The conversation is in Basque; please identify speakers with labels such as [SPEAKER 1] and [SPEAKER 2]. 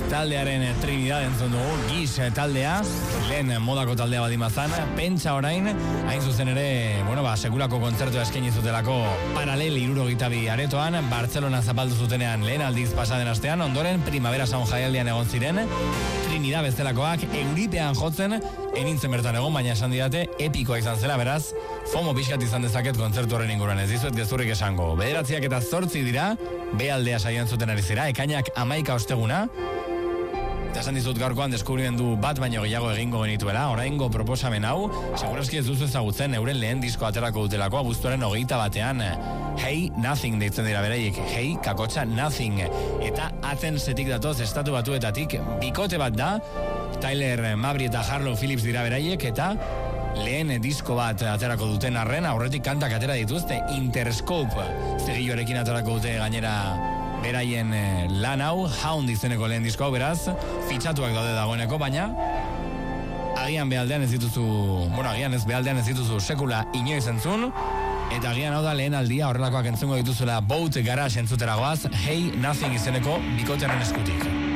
[SPEAKER 1] taldearen Trinidad entzun dugu, Giz taldea, lehen modako taldea badimazan, pentsa orain, hain zuzen ere, sekulako kontzertua eskaini zutelako Paralel 72 aretoan, Bartzelona zapaldu zutenean lehen aldiz pasaden astean, ondoren Primavera Sound jaialdian egon ziren, Trinidad bestelakoak euripean jotzen, enintzen bertan egon, baina esan didate, epikoa izan zela, beraz, FOMO pixkat izan dezaket kontzertu horren inguruan, ez dizuet gezurrik esango. 9:08 dira, B-aldea saioan zuten ari zira, ekainak 11 osteguna, eta esan dizut gaurkoan deskubrimendu bat baino gehiago egingo genituela, oraingo proposamen hau, segurazki ez duzu ezagutzen euren lehen disko aterako dutelako abuztuaren 21 Hey Nothing deitzen dira beraiek, Hey kakotxa Nothing, eta Athensetik datoz estatu batuetatik bikote bat da, Tyler Mabry eta Harlow Phillips dira beraiek, eta lehen disko bat aterako duten arren, aurretik kantak atera dituzte, Interscope zegilloarekin aterako dute gainera beraien lan hau, Hound izeneko lehen disko hau, beraz, fitxatuak daude dagoeneko, baina agian behaldean ez dituzu sekula inoiz entzun, eta agian hau da lehen aldia horrelakoak entzungo dituzuela Boat Garage entzuteragoaz, Hey Nothing izeneko bikotearen eskutik.